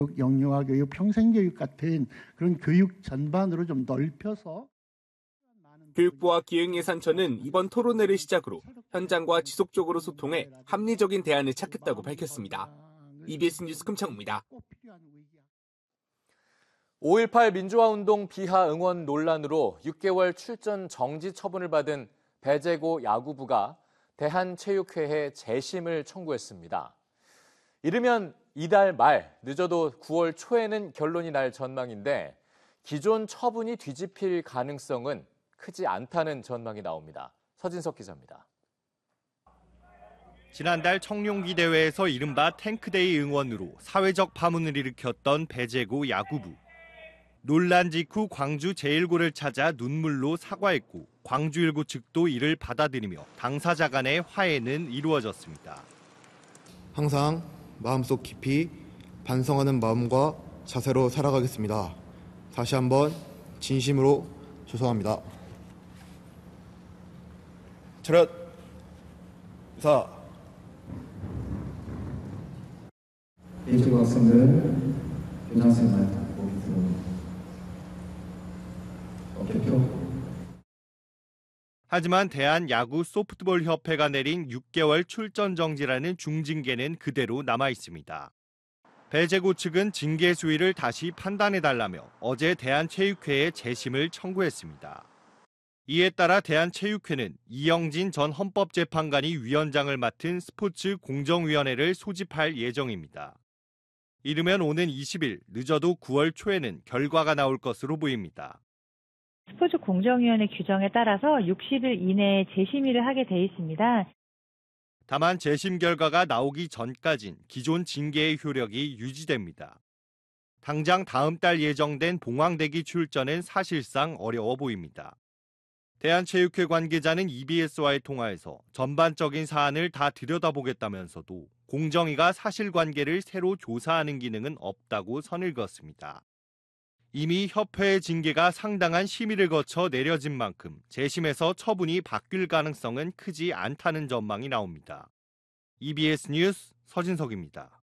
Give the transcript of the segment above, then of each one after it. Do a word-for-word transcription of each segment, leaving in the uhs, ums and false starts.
영유아 교육, 평생교육 같은 그런 교육 전반으로 좀 넓혀서 교육부와 기획예산처는 이번 토론회를 시작으로 현장과 지속적으로 소통해 합리적인 대안을 찾겠다고 밝혔습니다. 이비에스 뉴스 금창우입니다. 오일팔 민주화운동 비하 응원 논란으로 육 개월 출전 정지 처분을 받은 배재고 야구부가 대한체육회에 재심을 청구했습니다. 이르면 이달 말, 늦어도 구월 초에는 결론이 날 전망인데 기존 처분이 뒤집힐 가능성은 크지 않다는 전망이 나옵니다. 서진석 기자입니다. 지난달 청룡기 대회에서 이른바 탱크데이 응원으로 사회적 파문을 일으켰던 배재고 야구부. 논란 직후 광주 제일고를 찾아 눈물로 사과했고 광주일고 측도 이를 받아들이며 당사자 간의 화해는 이루어졌습니다. 항상 마음속 깊이 반성하는 마음과 자세로 살아가겠습니다. 다시 한번 진심으로 죄송합니다. 차렷. 사. 배재고 학생들, 교장선생님을 보겠습니다. 하지만 대한야구 소프트볼 협회가 내린 육 개월 출전 정지라는 중징계는 그대로 남아 있습니다. 배재고 측은 징계 수위를 다시 판단해달라며 어제 대한체육회에 재심을 청구했습니다. 이에 따라 대한체육회는 이영진 전 헌법재판관이 위원장을 맡은 스포츠 공정위원회를 소집할 예정입니다. 이르면 오는 이십 일, 늦어도 구월 초에는 결과가 나올 것으로 보입니다. 스포츠 공정위원회 규정에 따라서 육십 일 이내에 재심의를 하게 돼 있습니다. 다만 재심 결과가 나오기 전까진 기존 징계의 효력이 유지됩니다. 당장 다음 달 예정된 봉황대기 출전은 사실상 어려워 보입니다. 대한체육회 관계자는 이비에스와의 통화에서 전반적인 사안을 다 들여다보겠다면서도 공정위가 사실관계를 새로 조사하는 기능은 없다고 선을 그었습니다. 이미 협회의 징계가 상당한 심의를 거쳐 내려진 만큼 재심에서 처분이 바뀔 가능성은 크지 않다는 전망이 나옵니다. 이비에스 뉴스 서진석입니다.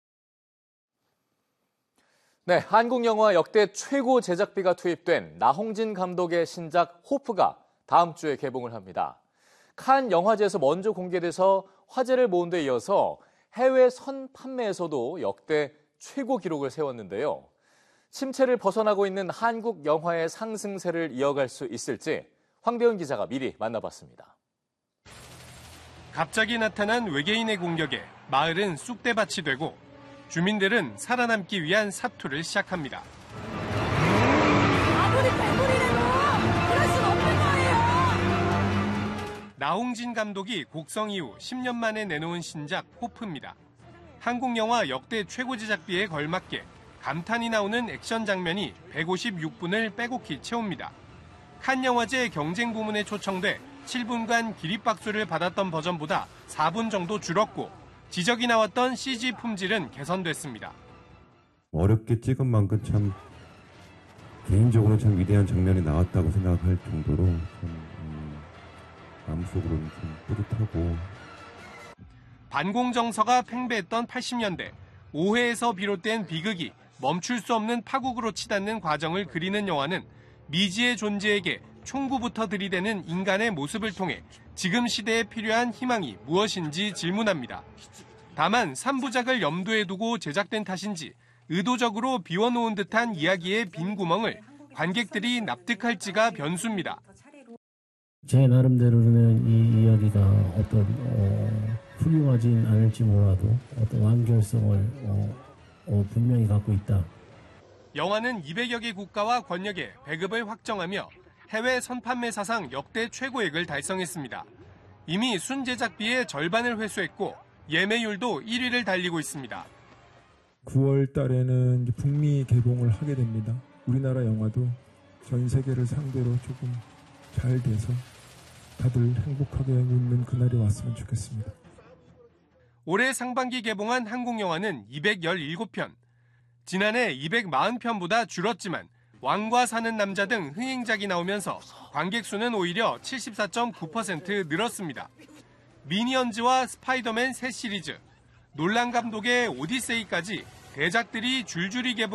네, 한국 영화 역대 최고 제작비가 투입된 나홍진 감독의 신작 호프가 다음 주에 개봉을 합니다. 칸 영화제에서 먼저 공개돼서 화제를 모은 데 이어서 해외 선 판매에서도 역대 최고 기록을 세웠는데요. 침체를 벗어나고 있는 한국 영화의 상승세를 이어갈 수 있을지 황대훈 기자가 미리 만나봤습니다. 갑자기 나타난 외계인의 공격에 마을은 쑥대밭이 되고 주민들은 살아남기 위한 사투를 시작합니다. 아무리 괴물이라도 그럴 순 없는 거예요. 나홍진 감독이 곡성 이후 십 년 만에 내놓은 신작 호프입니다. 한국 영화 역대 최고 제작비에 걸맞게 감탄이 나오는 액션 장면이 백오십육 분을 빼곡히 채웁니다. 칸 영화제 경쟁 부문에 초청돼 칠 분간 기립박수를 받았던 버전보다 사 분 정도 줄었고 지적이 나왔던 씨지 품질은 개선됐습니다. 어렵게 찍은 만큼 참 개인적으로 참 위대한 장면이 나왔다고 생각할 정도로 좀 음, 마음속으로는 좀 뿌듯하고. 반공정서가 팽배했던 팔십 년대 오해에서 비롯된 비극이 멈출 수 없는 파국으로 치닫는 과정을 그리는 영화는 미지의 존재에게 총구부터 들이대는 인간의 모습을 통해 지금 시대에 필요한 희망이 무엇인지 질문합니다. 다만 삼 부작을 염두에 두고 제작된 탓인지 의도적으로 비워놓은 듯한 이야기의 빈 구멍을 관객들이 납득할지가 변수입니다. 제 나름대로는 이 이야기가 어떤 어, 훌륭하진 않을지 몰라도 어떤 완결성을 어, 어, 분명히 갖고 있다. 영화는 이백여 개 국가와 권역에 배급을 확정하며 해외 선판매 사상 역대 최고액을 달성했습니다. 이미 순제작비의 절반을 회수했고 예매율도 일 위를 달리고 있습니다. 구월 달에는 북미 개봉을 하게 됩니다. 우리나라 영화도 전 세계를 상대로 조금 잘 돼서 다들 행복하게 웃는 그날이 왔으면 좋겠습니다. 올해 상반기 개봉한 한국 영화는 이백십칠 편. 지난해 이백사십 편보다 줄었지만 왕과 사는 남자 등 흥행작이 나오면서 관객 수는 오히려 칠십사 점 구 퍼센트 늘었습니다. 미니언즈와 스파이더맨 새 시리즈, 놀란 감독의 오디세이까지 대작들이 줄줄이 개봉